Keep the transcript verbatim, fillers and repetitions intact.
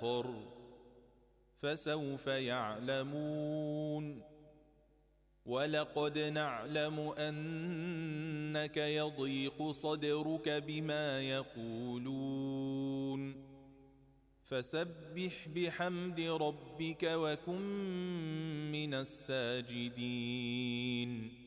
آخر فسوف يعلمون ولقد نعلم أنك يضيق صدرك بما يقولون فسبح بحمد ربك وكن من الساجدين